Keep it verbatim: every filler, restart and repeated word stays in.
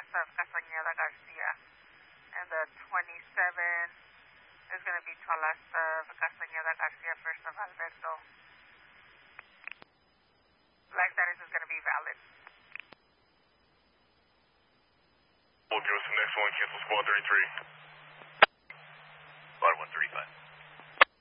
of Castañeda Garcia. And the twenty-seven is going to be to last of Castañeda Garcia, first of Alberto. Life status is going to be valid. We'll give us the next one, cancel squad thirty-three.